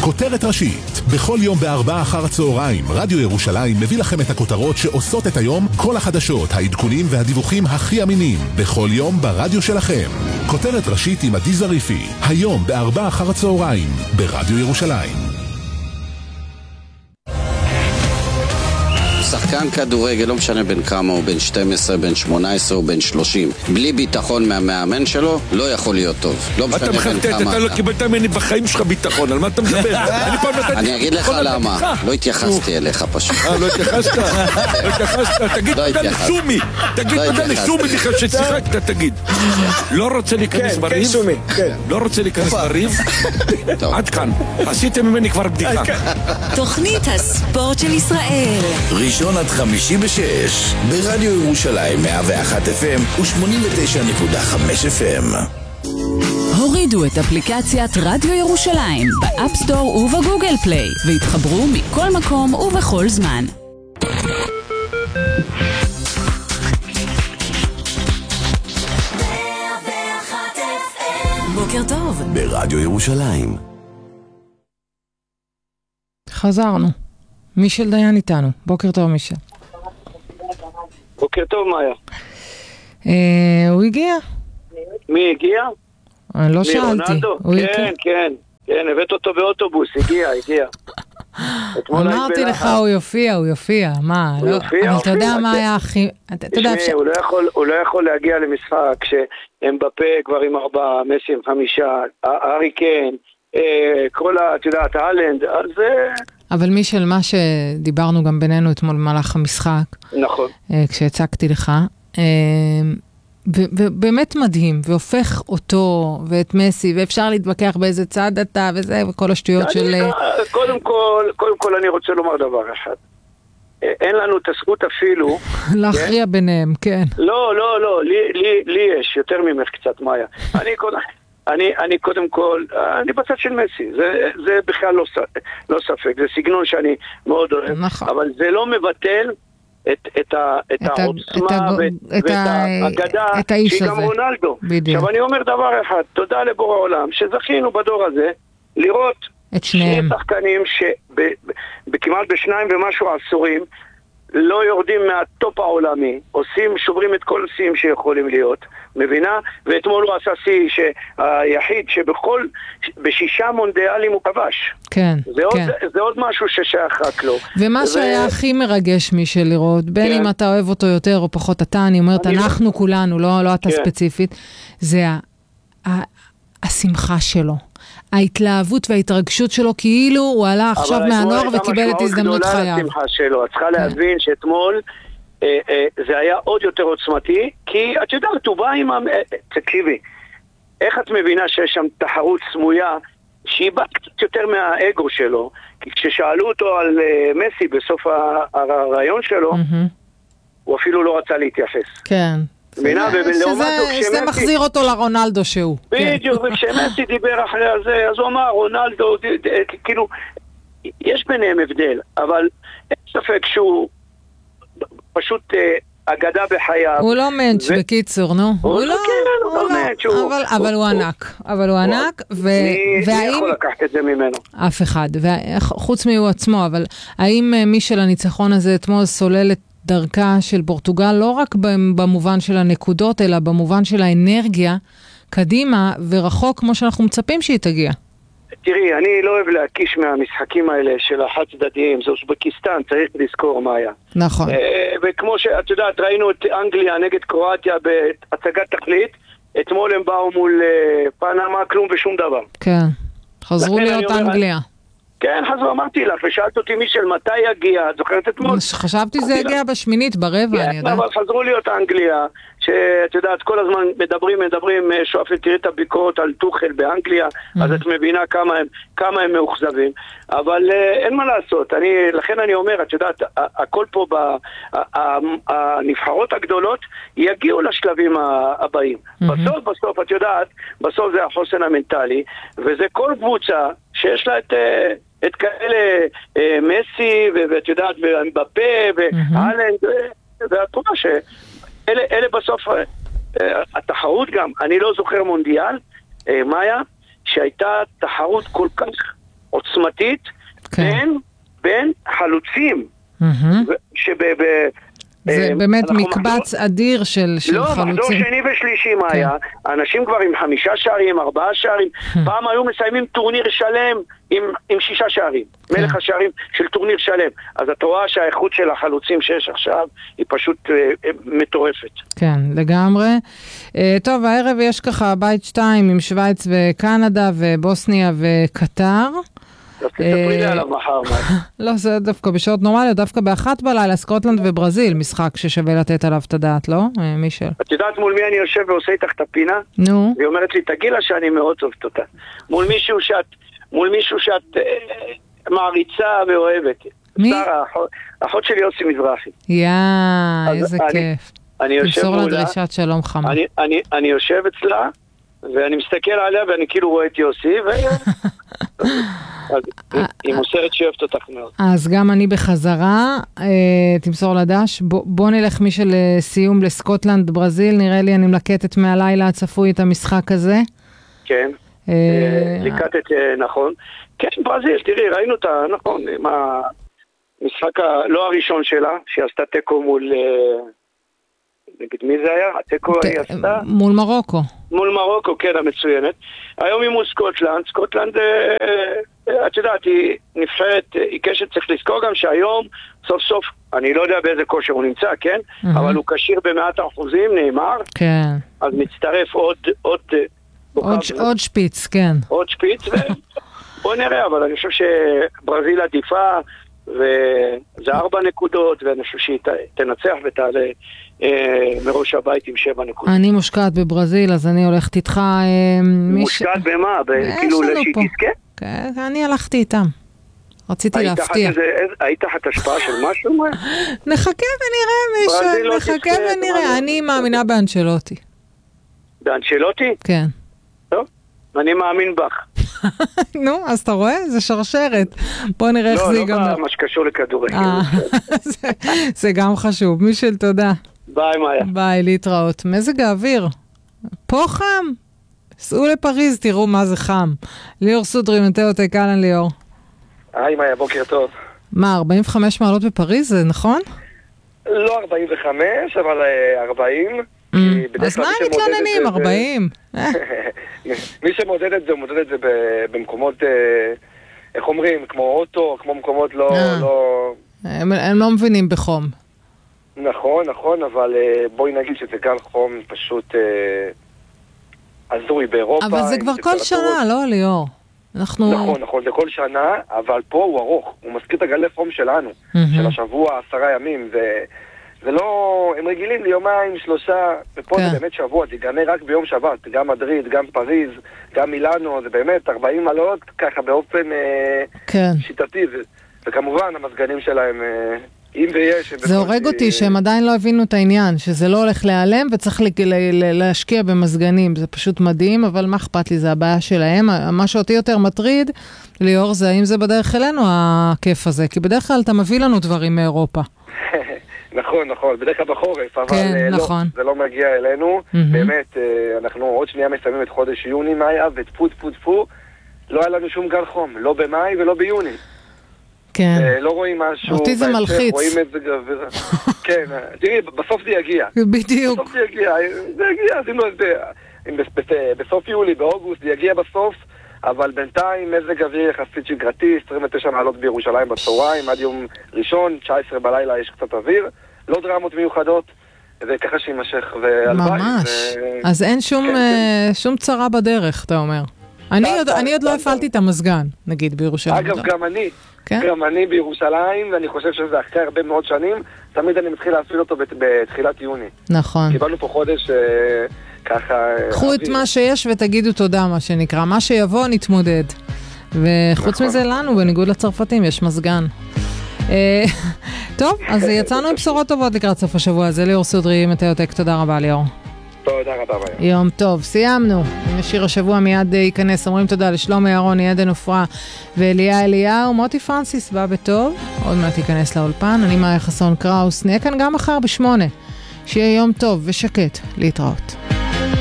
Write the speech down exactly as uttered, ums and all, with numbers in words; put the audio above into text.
כותרת ראשית. בכל יום בארבעה אחר הצהריים, רדיו ירושלים מביא לכם את הכותרות שעושות את היום, כל החדשות, העדכונים והדיווחים הכי אמינים. בכל יום ברדיו שלכם. כותרת ראשית עם עדי זריפי. היום בארבעה אחר הצהריים, ברדיו ירושלים. שחקן כדורגל, לא משנה בין כמה, או בין שתים עשרה, בין שמונה עשרה או בין שלושים, בלי ביטחון מהמאמן שלו, לא יכול להיות טוב. לא משנה בין כמה. אתה לא קיבלת ממני בחיים שלך ביטחון, על מה אתה מדבר? אני אגיד לך למה, לא התייחסתי אליך פשוט. אה, לא התייחסת? לא התייחסת? תגיד תודה לשומי, תגיד תודה לשומי בכלל ששיחקת, תגיד. לא רוצה להיכנס בריב? לא רוצה להיכנס בריב? עד כאן, עשיתם ממני כבר בדיחה. תוכנית הספורט של ישראל, ראשון עד חמישי בשש, ברדיו ירושלים מאה ואחת אף אם ו-שמונים ותשע נקודה חמש אף אם. הורידו את אפליקציית רדיו ירושלים באפסטור ובגוגל פליי והתחברו מכל מקום ובכל זמן. בוקר טוב ברדיו ירושלים. חזרנו. מישל דיין איתנו. בוקר טוב מישל. בוקר טוב מאיה. אה, הוא הגיע? מי הגיע? אני לא שאלתי. כן, כן, כן, הבאת אותו באוטובוס, הגיע, הגיע. אמרתי לך הוא יופיע, הוא יופיע, מה? הוא יופיע, אבל אתה יודע מה היה הכי... תשמעי, הוא לא יכול להגיע למשחק שהם בפה כבר עם ארבעה, מסי עם חמישה, ארי קיין, כל ה... את יודעת, הלנד, אז זה... אבל מישל, מה שדיברנו גם בינינו אתמול במהלך המשחק, נכון. כשהצגתי לך, ובאמת מדהים, והופך אותו ואת מסי, ואפשר להתווכח באיזה צד אתה, וזה, וכל השטויות של... קודם כל, קודם כל אני רוצה לומר דבר אחד. אין לנו את הזכות אפילו... להכריע ביניהם, כן. לא, לא, לא, לי יש יותר ממך קצת, מאיה. אני קודם... אני, אני קודם כל, אני בצד של מסי, זה, זה בכלל לא, לא ספק, זה סגנון שאני מאוד אוהב, נכון. אבל זה לא מבטל את, את, ה, את, את העוצמה ואת, ואת האגדה שהיא גם רונלדו. בדיוק. עכשיו אני אומר דבר אחד, תודה לבורא העולם, שזכינו בדור הזה לראות את שניהם. שני שחקנים שבכמעט בשניים ומשהו עשורים, לא יורדים מהטופ העולמי, עושים, שוברים את כל שיאים שיכולים להיות, מבינה? ואתמול הוא עשה שיא שהיחיד שבכל, בשישה מונדיאלים הוא כבש. כן, זה עוד, כן. זה עוד משהו ששייך רק לו. ומה ו... שהיה הכי מרגש מישל לראות, בין כן. אם אתה אוהב אותו יותר או פחות אתה, אני אומרת, אני אנחנו לא... כולנו, לא, לא אתה כן. ספציפית, זה ה... ה... השמחה שלו. ההתלהבות וההתרגשות שלו, כאילו הוא עלה עכשיו מהנוער וקיבל את הזדמנות חייו. אבל הייתה משמעות גדולה לשמחה שלו. את צריכה להבין שאתמול אה, אה, זה היה עוד יותר עוצמתי, כי את יודעת, הוא בא עם... אה, תקשיבי, איך את מבינה שיש שם תחרות סמויה, שהיא באה קצת יותר מהאגו שלו, כי כששאלו אותו על אה, מסי בסוף הרעיון שלו, mm-hmm. הוא אפילו לא רצה להתייחס. כן. שזה מחזיר אותו לרונלדו שהוא. בדיוק, וכשמסי דיבר אחרי זה, אז הוא אמר, רונלדו, כאילו, יש ביניהם הבדל, אבל אין ספק שהוא פשוט אגדה בחייו. הוא לא מנץ' בקיצור, נו. הוא לא מנץ'. אבל הוא ענק, אבל הוא ענק, מי יכול לקחת את זה ממנו? אף אחד, חוץ מהוא עצמו, אבל האם מי של הניצחון הזה אתמול סולל את דרכה של פורטוגל, לא רק במובן של הנקודות, אלא במובן של האנרגיה, קדימה ורחוק כמו שאנחנו מצפים שהיא תגיע. תראי, אני לא אוהב להקיש מהמשחקים האלה של החד צדדיים, זה אוזבקיסטן, צריך לזכור מה היה. נכון. וכמו שאת יודעת, ראינו את אנגליה נגד קרואטיה בהצגת תכלית, אתמול הם באו מול פנמה, כלום ושום דבר. כן, חזרו להיות אנגליה. כן, חזרו, אמרתי לך, ושאלת אותי מישל, מתי יגיע? את זוכרת אתמול? חשבתי זה יגיע בשמינית, ברבע, אני יודעת. אבל חזרו להיות אנגליה, שאת יודעת, כל הזמן מדברים, מדברים, שואפת, תראי את הביקורת על טוחל באנגליה, אז את מבינה כמה הם מאוכזבים. אבל אין מה לעשות, לכן אני אומר, את יודעת, הכל פה, הנבחרות הגדולות, יגיעו לשלבים הבאים. בסוף, בסוף, את יודעת, בסוף זה החוסן המנטלי, וזה כל קבוצה שיש לה את... את כאלה מסי ואת יודעת ובפה והלנד והתרומה שאלה בסוף התחרות גם, אני לא זוכר מונדיאל מאיה שהייתה תחרות כל כך עוצמתית בין, בין חלוצים. שב... זה באמת מקבץ אדיר של חלוצים. לא, מחזור שני ושלישי מה היה. אנשים כבר עם חמישה שערים, ארבעה שערים. פעם היו מסיימים טורניר שלם עם שישה שערים. מלך השערים של טורניר שלם. אז את רואה שהאיכות של החלוצים שיש עכשיו היא פשוט מטורפת. כן, לגמרי. טוב, הערב יש ככה בית שתיים עם שוויץ וקנדה ובוסניה וקטר. אז תספרי לי עליו מחר. לא, זה דווקא בשעות נורמליות, דווקא באחת בלילה, סקוטלנד וברזיל, משחק ששווה לתת עליו את הדעת, לא? מישל. את יודעת מול מי אני יושב ועושה איתך את הפינה? נו. והיא אומרת לי, תגילה שאני מאוד אוהבת אותה. מול מישהו שאת, מול מישהו שאת מעריצה ואוהבת. מי? אחות שלי יוסי מזרחי. יא, איזה כיף. תמסור לה דרישת שלום חמה. אני יושב אצלה, ואני מסתכל עליה ואני כאילו רואה את יוסי, ו... היא מוסרת שאוהבת אותך מאוד. אז גם אני בחזרה, תמסור לדש, בוא נלך מי של סיום לסקוטלנד, ברזיל, נראה לי אני מלקטת מהלילה הצפוי את המשחק הזה. כן, לקטת נכון. כן, ברזיל, תראי, ראינו אותה, נכון, המשחק לא הראשון שלה, שהיא עשתה טקו מול... נגד מי זה היה? הטקו היא עשתה? מול מרוקו. מול מרוקו, כן, המצוינת. היום היא מול סקוטלנד. סקוטלנד, את יודעת, היא נבחרת, היא קשת, צריך לזכור גם שהיום, סוף סוף, אני לא יודע באיזה כושר הוא נמצא, כן? אבל הוא קשיר במאת האחוזים, נאמר. כן. אז מצטרף עוד... עוד שפיץ, כן. עוד שפיץ, ובוא נראה, אבל אני חושב שברזיל עדיפה, וזה ארבע נקודות, ואני חושב שהיא תנצח ותעלה מראש הבית עם שבע נקודות. אני מושקעת בברזיל, אז אני הולכת איתך... מושקעת במה? כאילו שהיא תזכה? כן, אני הלכתי איתם. רציתי להפתיע. היית תחת השפעה של משהו? נחכה ונראה, מישהו, נחכה ונראה. אני מאמינה באנצ'לוטי. באנצ'לוטי? כן. טוב, אני מאמין בך. נו, אז אתה רואה? זה שרשרת. בוא נראה איך זה ייגמר. לא, לא מה שקשור לכדורגל. זה גם חשוב. מישל, תודה. ביי, מאיה. ביי, להתראות. מזג האוויר. פה חם. סעו לפריז, תראו מה זה חם. ליאור סודרי, מטאו תקלן, ליאור. היי, מאיה, בוקר טוב. מה, ארבעים וחמש מעלות בפריז, זה נכון? לא ארבעים וחמש, אבל ארבעים. אז מה הם מתלוננים? ארבעים? מי שמודד את זה, הוא מודד את זה במקומות, איך אומרים, כמו אוטו, כמו מקומות לא... הם לא מבינים בחום. נכון, נכון, אבל בואי נגיד שזה גל חום פשוט הזוי באירופה. אבל זה כבר כל שנה, לא ליאור? נכון, נכון, זה כל שנה, אבל פה הוא ארוך. הוא מזכיר את הגלי חום שלנו, של השבוע, עשרה ימים, ו... זה לא, הם רגילים ליומיים, שלושה, ופה כן. זה באמת שבוע, זה ייגמר רק ביום שבת, גם מדריד, גם פריז, גם מילאנו, זה באמת ארבעים מעלות ככה באופן כן. אה, שיטתי, ו- וכמובן המסגנים שלהם, אה, אם ויש... זה הורג ש... אותי שהם עדיין לא הבינו את העניין, שזה לא הולך להיעלם וצריך ל- ל- ל- להשקיע במסגנים, זה פשוט מדהים, אבל מה אכפת לי, זה הבעיה שלהם, מה שאותי יותר מטריד, ליאור, זה האם זה בדרך אלינו הכיף הזה, כי בדרך כלל אתה מביא לנו דברים מאירופה. נכון, נכון, בדרך כלל בחורף, אבל כן, לא, נכון. זה לא מגיע אלינו. Mm-hmm. באמת, אנחנו עוד שנייה מסיימים את חודש יוני, מאיה, וטפו טפו טפו, לא היה לנו שום גל חום, לא במאי ולא ביוני. כן. לא רואים משהו... אותי זה מלחיץ. רואים את זה גבר... כן, תראי, בסוף זה יגיע. בדיוק. בסוף זה יגיע, זה יגיע, עשינו את זה. בסוף יולי, באוגוסט, זה יגיע בסוף, אבל בינתיים מזג אוויר יחסית שגרתי, עשרים ותשע מעלות בירושלים בצהריים, עד יום ראשון, תשע עשרה בלילה יש קצת אוויר, לא דרמות מיוחדות, זה ככה שימשך והלוואי. ממש, ו... אז אין שום, כן, uh, כן. שום צרה בדרך, אתה אומר. אני עוד, אני עוד לא הפעלתי את המזגן, נגיד, בירושלים. אגב, גם אני, כן? גם אני בירושלים, ואני חושב שזה אחרי הרבה מאוד שנים, תמיד אני מתחיל להפעיל אותו בתחילת יוני. נכון. קיבלנו פה חודש... ככה... קחו את מה שיש ותגידו תודה, מה שנקרא. מה שיבוא נתמודד. וחוץ מזה לנו, בניגוד לצרפתים, יש מזגן. טוב, אז יצאנו עם בשורות טובות לקראת סוף השבוע הזה. ליאור סודרי, מטאוטק, תודה רבה ליאור. תודה רבה. יום טוב, סיימנו. עם השיר השבוע מיד ייכנס. אומרים תודה לשלומי אהרון, עדן עופרה ואליה אליהו. מוטי פרנסיס בא בטוב. עוד מעט ייכנס לאולפן. אני מאיה חסון קראוס. נהיה כאן גם מחר בשמונה. שיהיה יום טוב ושקט. להתראות.